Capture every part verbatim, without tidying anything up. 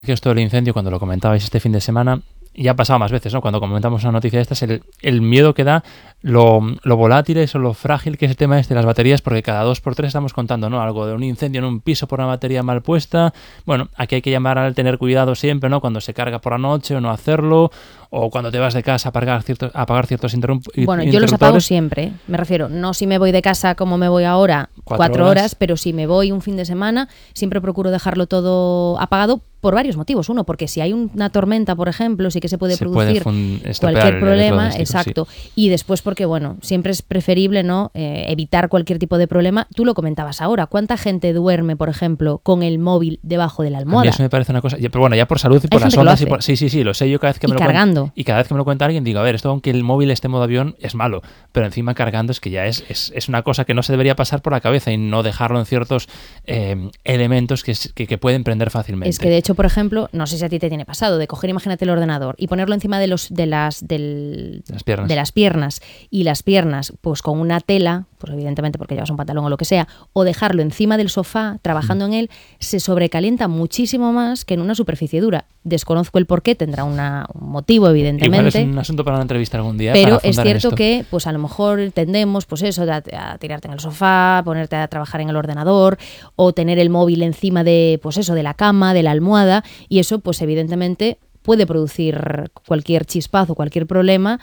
que esto del incendio, cuando lo comentabais este fin de semana, ya ha pasado más veces, ¿no? Cuando comentamos una noticia de estas, el, el miedo que da, lo, lo volátiles o lo frágil que es el tema este de las baterías, porque cada dos por tres estamos contando, ¿no? Algo de un incendio en un piso por una batería mal puesta. Bueno, aquí hay que llamar al tener cuidado siempre, ¿no? Cuando se carga por la noche o no hacerlo, o cuando te vas de casa a apagar ciertos, a apagar ciertos interrumpos. Bueno, yo los apago siempre, me refiero, no si me voy de casa como me voy ahora, cuatro, cuatro horas, horas, pero si me voy un fin de semana, siempre procuro dejarlo todo apagado por varios motivos. Uno, porque si hay una tormenta, por ejemplo, sí que se puede se producir puede cualquier problema, exacto. Sí. Y después porque, bueno, siempre es preferible, ¿no? Eh, evitar cualquier tipo de problema. Tú lo comentabas ahora, ¿cuánta gente duerme, por ejemplo, con el móvil debajo de la almohada? A mí eso me parece una cosa, pero bueno, ya por salud y por las ondas y por, sí, sí, sí, lo sé yo cada vez que me y lo cargando. Cuenta, y cada vez que me lo cuenta alguien digo, a ver, esto aunque el móvil esté en modo avión es malo, pero encima cargando es que ya es, es, es una cosa que no se debería pasar por la cabeza y no dejarlo en ciertos eh, elementos que, que, que pueden prender fácilmente. Es que de hecho, por ejemplo, no sé si a ti te tiene pasado, de coger, imagínate el ordenador y ponerlo encima de los de las del, de las piernas. de las piernas y las piernas pues con una tela, pues evidentemente porque llevas un pantalón o lo que sea, o dejarlo encima del sofá trabajando mm. en él, se sobrecalienta muchísimo más que en una superficie dura. Desconozco el por qué, tendrá una, un motivo evidentemente. Igual es un asunto para una entrevista algún día. Pero es cierto que pues a lo mejor tendemos pues eso a, a tirarte en el sofá, ponerte a trabajar en el ordenador o tener el móvil encima de pues eso de la cama, de la almohada, y eso pues evidentemente puede producir cualquier chispazo, cualquier problema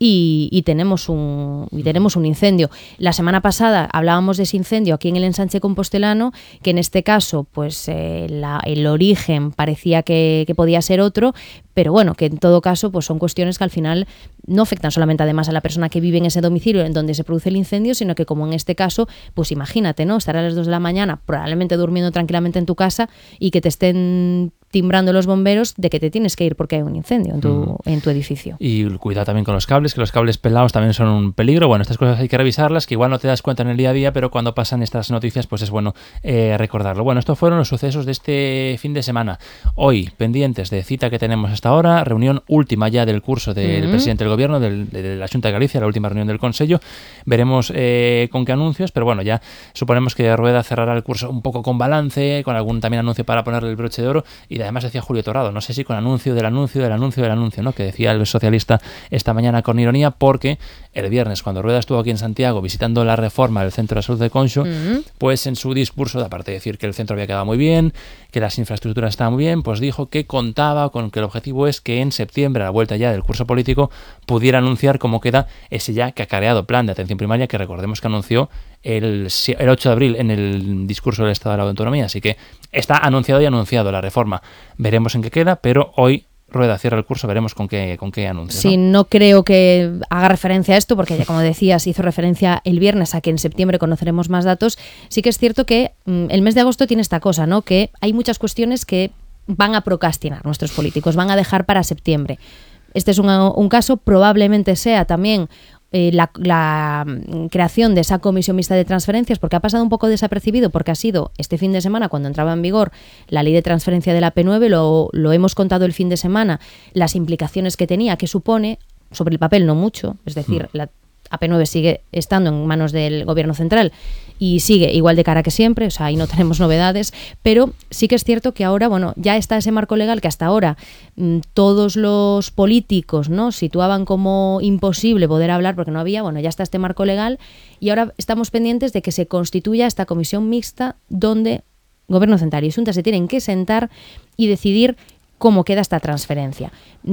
y, y, tenemos un, y tenemos un incendio. La semana pasada hablábamos de ese incendio aquí en el Ensanche Compostelano, que en este caso pues eh, la, el origen parecía que, que podía ser otro, pero bueno, que en todo caso pues son cuestiones que al final no afectan solamente además a la persona que vive en ese domicilio en donde se produce el incendio, sino que como en este caso, pues imagínate, ¿no? Estar a las dos de la mañana probablemente durmiendo tranquilamente en tu casa y que te estén timbrando los bomberos de que te tienes que ir porque hay un incendio en tu, mm. en tu edificio. Y cuidado también con los cables, que los cables pelados también son un peligro. Bueno, estas cosas hay que revisarlas, que igual no te das cuenta en el día a día, pero cuando pasan estas noticias pues es bueno eh, recordarlo. Bueno, estos fueron los sucesos de este fin de semana. Hoy, pendientes de cita que tenemos hasta ahora, reunión última ya del curso del mm. presidente del gobierno, del, de la Xunta de Galicia, la última reunión del Consello. Veremos eh, con qué anuncios, pero bueno, ya suponemos que Rueda cerrará el curso un poco con balance, con algún también anuncio para ponerle el broche de oro. Y además decía Julio Torrado, no sé si con anuncio del anuncio del anuncio del anuncio, ¿no? Que decía el socialista esta mañana con ironía, porque el viernes, cuando Rueda estuvo aquí en Santiago visitando la reforma del Centro de Salud de Conxo, uh-huh. pues en su discurso, aparte de decir que el centro había quedado muy bien, que las infraestructuras estaban muy bien, pues dijo que contaba con que el objetivo es que en septiembre, a la vuelta ya del curso político, pudiera anunciar cómo queda ese ya cacareado plan de atención primaria que recordemos que anunció el, el ocho de abril en el discurso del Estado de la Autonomía. Así que está anunciado y anunciado la reforma. Veremos en qué queda, pero hoy Rueda cierra el curso, veremos con qué, con qué anuncio. Sí, ¿no? no creo que haga referencia a esto, porque ya como decías, hizo referencia el viernes a que en septiembre conoceremos más datos. Sí que es cierto que mmm, el mes de agosto tiene esta cosa, ¿no? Que hay muchas cuestiones que van a procrastinar nuestros políticos, van a dejar para septiembre. Este es un, un caso, probablemente sea también Eh, la, la creación de esa comisión mixta de transferencias, porque ha pasado un poco desapercibido, porque ha sido este fin de semana cuando entraba en vigor la ley de transferencia de la P nueve, lo, lo hemos contado el fin de semana, las implicaciones que tenía, que supone, sobre el papel no mucho, es decir, mm. la A P nueve sigue estando en manos del gobierno central y sigue igual de cara que siempre, o sea, ahí no tenemos novedades, pero sí que es cierto que ahora, bueno, ya está ese marco legal que hasta ahora mmm, todos los políticos, ¿no?, situaban como imposible poder hablar porque no había, bueno, ya está este marco legal y ahora estamos pendientes de que se constituya esta comisión mixta donde gobierno central y Xunta se tienen que sentar y decidir cómo queda esta transferencia.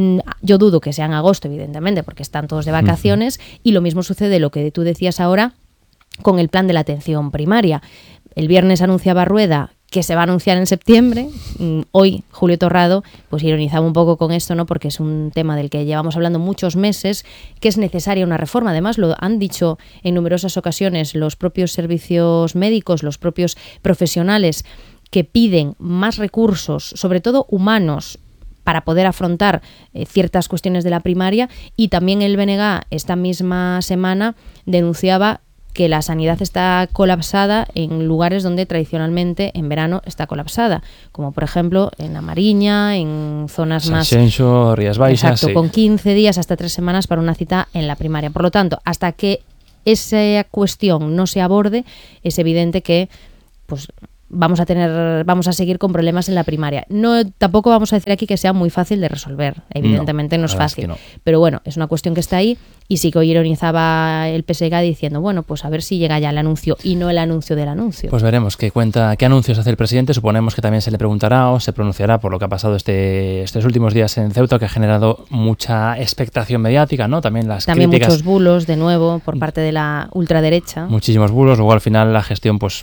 Yo dudo que sea en agosto, evidentemente, porque están todos de vacaciones, uh-huh. y lo mismo sucede lo que tú decías ahora con el plan de la atención primaria. El viernes anunciaba Rueda que se va a anunciar en septiembre. Hoy Julio Torrado pues ironizaba un poco con esto, ¿no?, porque es un tema del que llevamos hablando muchos meses, que es necesaria una reforma. Además, lo han dicho en numerosas ocasiones los propios servicios médicos, los propios profesionales, que piden más recursos, sobre todo humanos, para poder afrontar eh, ciertas cuestiones de la primaria. Y también el B N G esta misma semana denunciaba que la sanidad está colapsada en lugares donde tradicionalmente en verano está colapsada, como por ejemplo en La Mariña, en zonas San más... Xenxo, Rías Baixas... Exacto, sí. Con quince días hasta tres semanas para una cita en la primaria. Por lo tanto, hasta que esa cuestión no se aborde, es evidente que pues vamos a tener, vamos a seguir con problemas en la primaria. No, tampoco vamos a decir aquí que sea muy fácil de resolver, evidentemente no, no es fácil, es no. Pero bueno, es una cuestión que está ahí, y sí que hoy ironizaba el P S G diciendo, bueno, pues a ver si llega ya el anuncio y no el anuncio del anuncio. Pues veremos qué cuenta, qué anuncios hace el presidente. Suponemos que también se le preguntará o se pronunciará por lo que ha pasado este, estos últimos días en Ceuta, que ha generado mucha expectación mediática, ¿no? También las también críticas. Muchos bulos, de nuevo, por parte de la ultraderecha. Muchísimos bulos. Luego al final la gestión, pues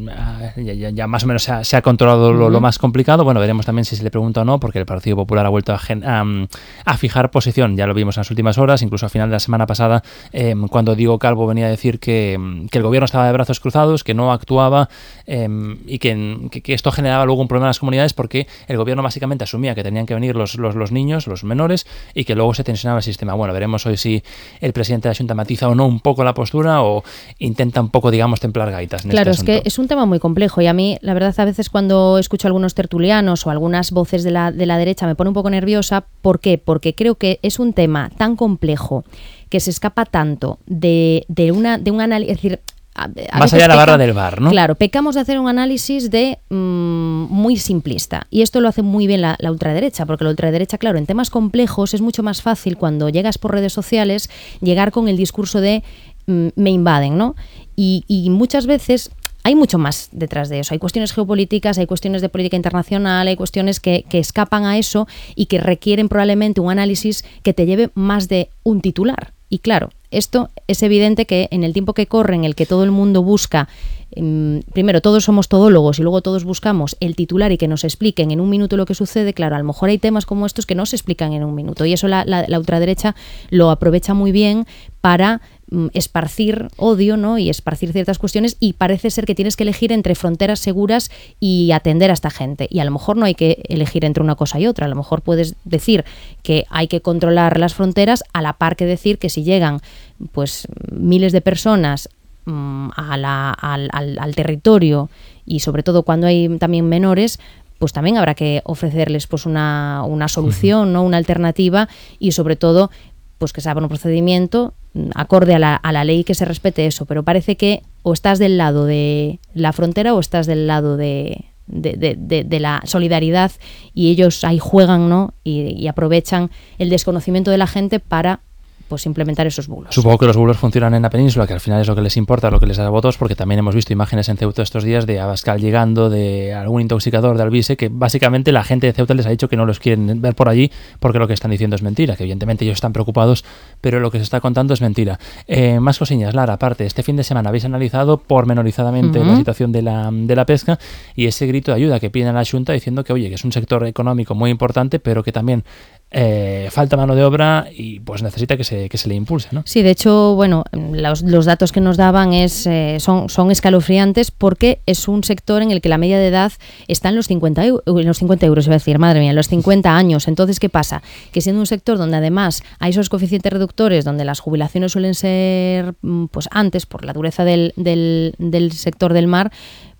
ya, ya, ya más o menos se ha, se ha controlado lo, uh-huh. lo más complicado. Bueno, veremos también si se le pregunta o no, porque el Partido Popular ha vuelto a, a, a fijar posición. Ya lo vimos en las últimas horas, incluso al final de la semana pasada, eh, cuando Diego Calvo venía a decir que, que el gobierno estaba de brazos cruzados, que no actuaba eh, y que, que, que esto generaba luego un problema en las comunidades, porque el gobierno básicamente asumía que tenían que venir los, los, los niños, los menores, y que luego se tensionaba el sistema. Bueno, veremos hoy si el presidente de la Junta matiza o no un poco la postura o intenta un poco, digamos, templar gaitas en claro, este asunto. Es que es un tema muy complejo, y a mí, la verdad, a veces cuando escucho a algunos tertulianos o algunas voces de la, de la derecha me pone un poco nerviosa. ¿Por qué? Porque creo que es un tema tan complejo que se escapa tanto de, de, una, de un análisis, es decir, a, a más allá de la barra del bar, ¿no? Claro, pecamos de hacer un análisis de mmm, muy simplista, y esto lo hace muy bien la, la ultraderecha, porque la ultraderecha, claro, en temas complejos es mucho más fácil cuando llegas por redes sociales llegar con el discurso de mmm, me invaden, ¿no? Y, y muchas veces hay mucho más detrás de eso. Hay cuestiones geopolíticas, hay cuestiones de política internacional, hay cuestiones que, que escapan a eso y que requieren probablemente un análisis que te lleve más de un titular. Y claro, esto es evidente que en el tiempo que corre, en el que todo el mundo busca, eh, primero todos somos todólogos y luego todos buscamos el titular y que nos expliquen en un minuto lo que sucede, claro, a lo mejor hay temas como estos que no se explican en un minuto, y eso la, la, la ultraderecha lo aprovecha muy bien para mm, esparcir odio, ¿no? Y esparcir ciertas cuestiones, y parece ser que tienes que elegir entre fronteras seguras y atender a esta gente, y a lo mejor no hay que elegir entre una cosa y otra. A lo mejor puedes decir que hay que controlar las fronteras a la par que decir que si llegan pues miles de personas mmm, a la, al, al, al territorio, y sobre todo cuando hay también menores, pues también habrá que ofrecerles pues una, una solución, ¿no? Una alternativa, y sobre todo pues que se haga un procedimiento acorde a la, a la ley, que se respete eso. Pero parece que o estás del lado de la frontera o estás del lado de, de, de, de, de la solidaridad, y ellos ahí juegan, ¿no? Y, y aprovechan el desconocimiento de la gente para pues implementar esos bulos. Supongo que los bulos funcionan en la península, que al final es lo que les importa, lo que les da votos, porque también hemos visto imágenes en Ceuta estos días de Abascal llegando, de algún intoxicador de Albise, que básicamente la gente de Ceuta les ha dicho que no los quieren ver por allí porque lo que están diciendo es mentira, que evidentemente ellos están preocupados, pero lo que se está contando es mentira. Eh, más cosillas, Lara, aparte, este fin de semana habéis analizado pormenorizadamente uh-huh. la situación de la, de la pesca y ese grito de ayuda que piden a la Xunta diciendo que, oye, que es un sector económico muy importante, pero que también Eh, falta mano de obra y pues necesita que se, que se le impulse, ¿no? Sí, de hecho, bueno, los, los datos que nos daban es, eh, son, son escalofriantes, porque es un sector en el que la media de edad está en los cincuenta, en los cincuenta euros, iba a decir, madre mía, en los cincuenta años. Entonces, ¿qué pasa? Que siendo un sector donde además hay esos coeficientes reductores, donde las jubilaciones suelen ser pues antes, por la dureza del, del, del sector del mar,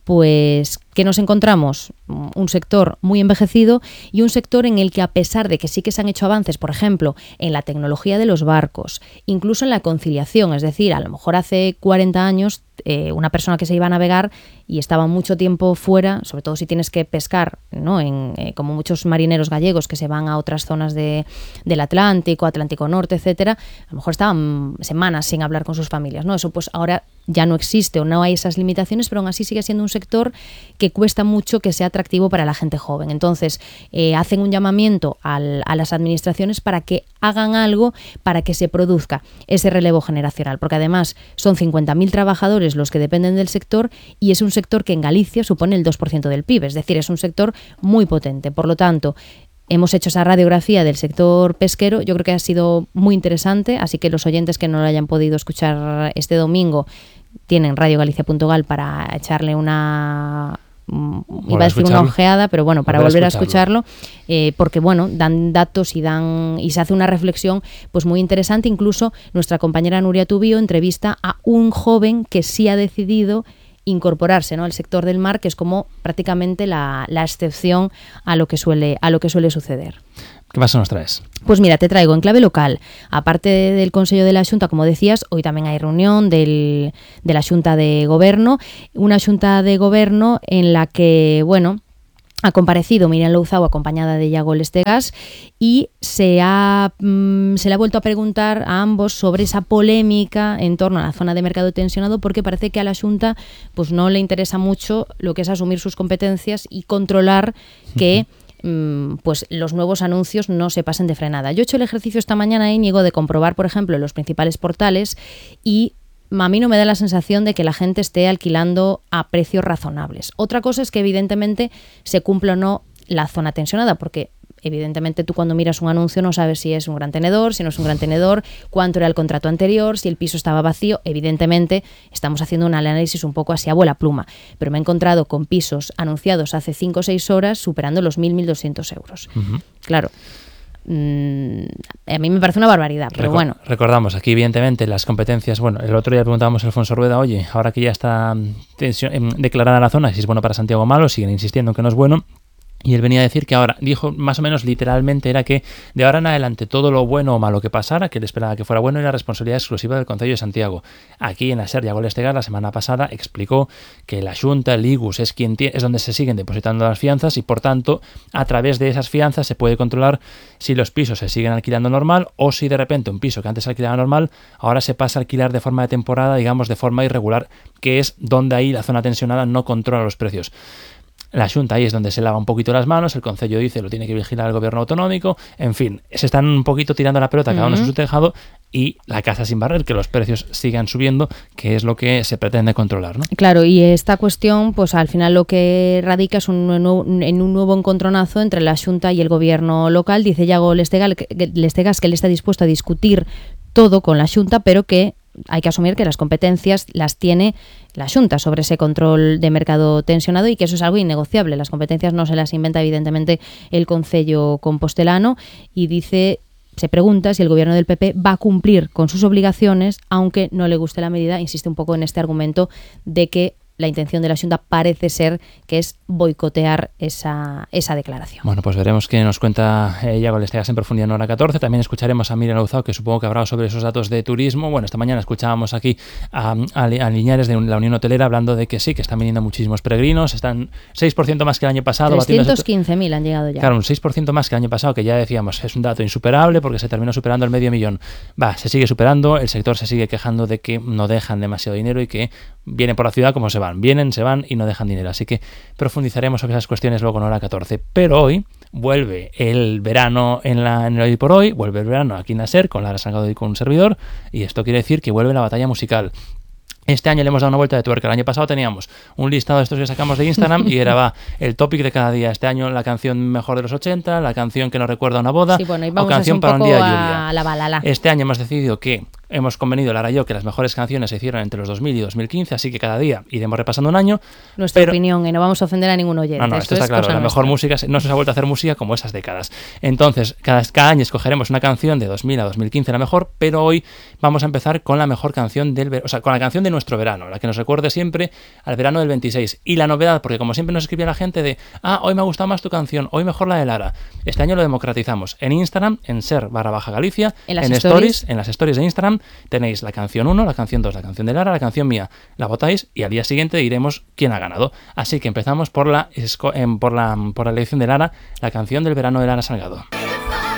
pues ¿qué nos encontramos? Un sector muy envejecido y un sector en el que, a pesar de que sí que se han hecho avances, por ejemplo, en la tecnología de los barcos, incluso en la conciliación, es decir, a lo mejor hace cuarenta años eh, una persona que se iba a navegar y estaba mucho tiempo fuera, sobre todo si tienes que pescar, ¿no? En, eh, como muchos marineros gallegos que se van a otras zonas de, del Atlántico, Atlántico Norte, etcétera, a lo mejor estaban semanas sin hablar con sus familias, ¿no? Eso pues ahora ya no existe o no hay esas limitaciones, pero aún así sigue siendo un sector que cuesta mucho que sea atractivo para la gente joven. Entonces, eh, hacen un llamamiento al, a las administraciones para que hagan algo para que se produzca ese relevo generacional, porque además son cincuenta mil trabajadores los que dependen del sector, y es un sector que en Galicia supone el dos por ciento del P I B, es decir, es un sector muy potente. Por lo tanto, hemos hecho esa radiografía del sector pesquero, yo creo que ha sido muy interesante, así que los oyentes que no lo hayan podido escuchar este domingo tienen radio galicia punto gal para echarle una... iba a decir una ojeada, pero bueno, para volver a escucharlo, a escucharlo eh, porque bueno, dan datos y dan y se hace una reflexión pues muy interesante. Incluso nuestra compañera Nuria Tubío entrevista a un joven que sí ha decidido incorporarse, ¿no?, al sector del mar, que es como prácticamente la, la excepción a lo que suele, a lo que suele suceder. ¿Qué más nos traes? Pues mira, te traigo en clave local, aparte del Consello de la Xunta, como decías, hoy tamén hai reunión del, de la Xunta de Goberno, unha Xunta de Goberno en la que, bueno, ha comparecido Miriam Louzao acompañada de Iago Lestegas y se, ha, mmm, se le ha vuelto a preguntar a ambos sobre esa polémica en torno a la zona de mercado tensionado, porque parece que a la Xunta pues, no le interesa mucho lo que es asumir sus competencias y controlar que mmm, pues, los nuevos anuncios no se pasen de frenada. Yo he hecho el ejercicio esta mañana, Íñigo, de comprobar, por ejemplo, los principales portales y a mí no me da la sensación de que la gente esté alquilando a precios razonables. Otra cosa es que evidentemente se cumpla o no la zona tensionada, porque evidentemente tú cuando miras un anuncio no sabes si es un gran tenedor, si no es un gran tenedor, cuánto era el contrato anterior, si el piso estaba vacío. Evidentemente estamos haciendo un análisis un poco así a vuela pluma, pero me he encontrado con pisos anunciados hace cinco o seis horas superando los mil, mil doscientos euros. Uh-huh. Claro. A mí me parece una barbaridad, pero Recor- bueno. Recordamos, aquí evidentemente las competencias, bueno, el otro día preguntábamos a Alfonso Rueda, oye, ahora que ya está tensión, declarada la zona, si es bueno para Santiago o malo, siguen insistiendo en que no es bueno. Y él venía a decir que ahora, dijo más o menos literalmente, era que de ahora en adelante todo lo bueno o malo que pasara, que él esperaba que fuera bueno, era responsabilidad exclusiva del Concello de Santiago. Aquí en la SER, Iago Lestegas la semana pasada explicó que la Xunta, el I G U S, es, quien tiene, es donde se siguen depositando las fianzas y por tanto a través de esas fianzas se puede controlar si los pisos se siguen alquilando normal o si de repente un piso que antes se alquilaba normal ahora se pasa a alquilar de forma de temporada, digamos de forma irregular, que es donde ahí la zona tensionada no controla los precios. La Xunta ahí es donde se lava un poquito las manos, el Concello dice lo tiene que vigilar el gobierno autonómico, en fin, se están un poquito tirando la pelota cada uno en su tejado y la casa sin barrer, que los precios sigan subiendo, que es lo que se pretende controlar, ¿no? Claro, y esta cuestión, pues al final lo que radica es un nuevo, en un nuevo encontronazo entre la Xunta y el gobierno local. Dice Iago Lestegas que él está dispuesto a discutir todo con la Xunta, pero que hay que asumir que las competencias las tiene la Xunta sobre ese control de mercado tensionado y que eso es algo innegociable. Las competencias no se las inventa evidentemente el Concello compostelano y dice, se pregunta si el gobierno del P P va a cumplir con sus obligaciones, aunque no le guste la medida. Insiste un poco en este argumento de que la intención de la Xunta parece ser que es boicotear esa, esa declaración. Bueno, pues veremos qué nos cuenta eh, Iago Lestegas en profundidad en hora catorce. También escucharemos a Miriam Louzao, que supongo que habrá sobre esos datos de turismo. Bueno, esta mañana escuchábamos aquí a, a, a Liñares de la Unión Hotelera hablando de que sí, que están viniendo muchísimos peregrinos, están seis por ciento más que el año pasado. trescientos quince mil han llegado ya. Claro, un seis por ciento más que el año pasado, que ya decíamos, es un dato insuperable porque se terminó superando el medio millón. Va, se sigue superando, el sector se sigue quejando de que no dejan demasiado dinero y que vienen por la ciudad como se van. Vienen, se van y no dejan dinero. Así que profundizaremos sobre esas cuestiones luego en hora catorce. Pero hoy vuelve el verano en, la, en el Hoy por Hoy, vuelve el verano aquí en la SER con Lara Salgado y con un servidor, y esto quiere decir que vuelve la batalla musical. Este año le hemos dado una vuelta de tuerca. El año pasado teníamos un listado de estos que sacamos de Instagram y era va, el topic de cada día. Este año la canción mejor de los ochenta, la canción que nos recuerda a una boda, sí, bueno, y o canción un para un día de lluvia. La balala. Este año hemos decidido que hemos convenido, Lara y yo, que las mejores canciones se hicieron entre los dos mil y dos mil quince, así que cada día iremos repasando un año. Nuestra pero... opinión, y no vamos a ofender a ningún oyente. No, no, esto, esto está claro. La mejor música, no se ha vuelto a hacer música como esas décadas. Entonces, cada, cada año escogeremos una canción de dos mil a dos mil quince la mejor, pero hoy vamos a empezar con la mejor canción del verano, o sea, con la canción de nuestro verano, la que nos recuerde siempre al verano del veintiséis. Y la novedad, porque como siempre nos escribía la gente de, ah, hoy me ha gustado más tu canción, hoy mejor la de Lara. Este año lo democratizamos. En Instagram, en ser barra baja Galicia, en, en stories, stories, en las stories de Instagram, tenéis la canción uno, la canción dos, la canción de Lara, la canción mía. La votáis y al día siguiente diremos quién ha ganado. Así que empezamos por la, por la, por la elección de Lara, la canción del verano de Lara Salgado.